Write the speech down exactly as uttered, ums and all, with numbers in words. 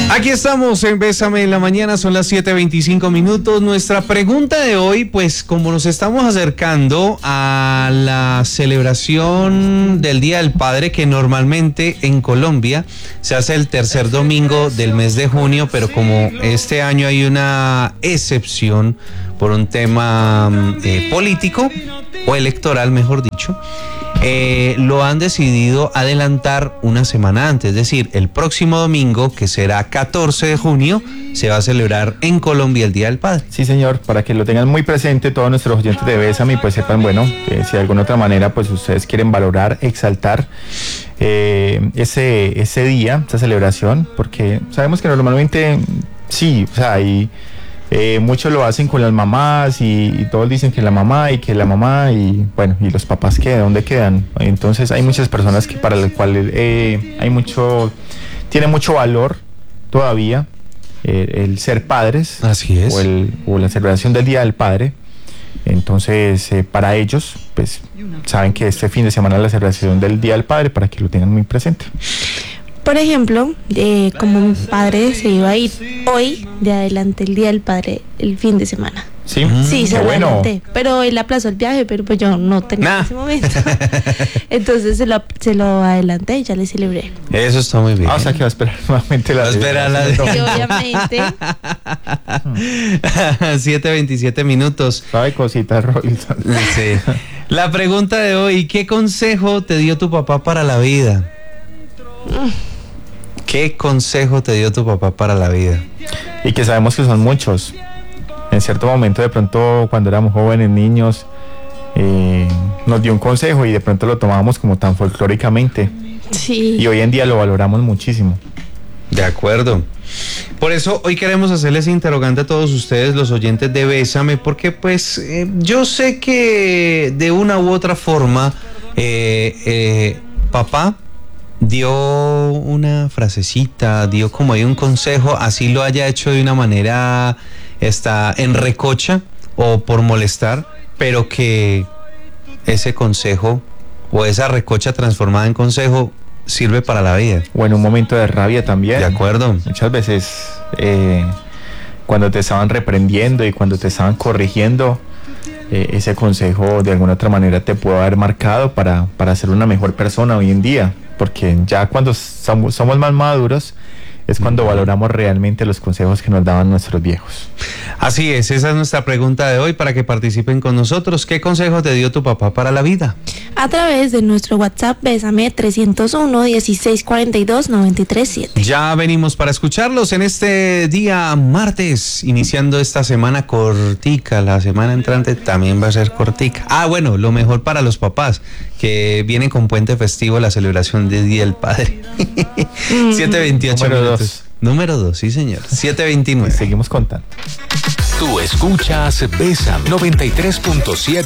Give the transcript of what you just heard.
Aquí estamos en Bésame en la Mañana, son las siete veinticinco minutos. Nuestra pregunta de hoy, pues como nos estamos acercando a la celebración del Día del Padre, que normalmente en Colombia se hace el tercer domingo del mes de junio, pero como este año hay una excepción por un tema eh, político o electoral, mejor dicho, Eh, lo han decidido adelantar una semana antes, es decir, el próximo domingo, que será catorce de junio, se va a celebrar en Colombia el Día del Padre. Sí, señor, para que lo tengan muy presente todos nuestros oyentes de Bésame, pues sepan, bueno, eh, si de alguna otra manera pues ustedes quieren valorar, exaltar eh, ese, ese día, esa celebración, porque sabemos que normalmente sí, o sea, hay... Eh, muchos lo hacen con las mamás y, y todos dicen que la mamá y que la mamá y bueno, y los papás que de dónde quedan. Entonces hay muchas personas que para las cuales eh, hay mucho, tiene mucho valor todavía eh, el ser padres. Así es. O, el, o la celebración del Día del Padre. Entonces eh, para ellos pues saben que este fin de semana es la celebración del Día del Padre, para que lo tengan muy presente. Por ejemplo, eh, como mi padre se iba a ir hoy de adelante el Día del Padre el fin de semana. Sí, sí, se qué lo bueno. adelanté, pero él aplazó el viaje, pero pues yo no tenía Nah. ese momento. Entonces se lo, se lo adelanté y ya le celebré. Eso está muy bien. Ah, o sea que va a esperar nuevamente la... Va a esperar la- Y obviamente, siete veintisiete minutos. Sabe cositas, Robinson. Sí. La pregunta de hoy, ¿qué consejo te dio tu papá para la vida? ¿Qué consejo te dio tu papá para la vida? Y que sabemos que son muchos. En cierto momento, de pronto, cuando éramos jóvenes, niños, eh, nos dio un consejo y de pronto lo tomábamos como tan folclóricamente. sí. Y hoy en día lo valoramos muchísimo. De acuerdo. Por eso hoy queremos hacerles interrogante a todos ustedes, los oyentes de Bésame, porque pues eh, yo sé que de una u otra forma eh, eh, papá dio una frasecita, dio como ahí un consejo, así lo haya hecho de una manera está en recocha o por molestar, pero que ese consejo o esa recocha transformada en consejo sirve para la vida. O en un momento de rabia también. De acuerdo. Muchas veces, eh, cuando te estaban reprendiendo y cuando te estaban corrigiendo, eh, ese consejo de alguna otra manera te puede haber marcado para, para ser una mejor persona hoy en día. Porque ya cuando somos, somos más maduros es cuando valoramos realmente los consejos que nos daban nuestros viejos. Así es, esa es nuestra pregunta de hoy para que participen con nosotros. ¿Qué consejo te dio tu papá para la vida? A través de nuestro WhatsApp, Bésame trescientos uno, dieciséis cuarenta y dos, noventa y tres siete. Ya venimos para escucharlos en este día martes, iniciando esta semana cortica. La semana entrante también va a ser cortica. Ah, bueno, lo mejor para los papás, que viene con puente festivo la celebración del Día del Padre. siete veintiocho Número minutos. dos. Número dos, sí señor. siete veintinueve. Seguimos contando. Tú escuchas Bésame noventa y tres punto siete.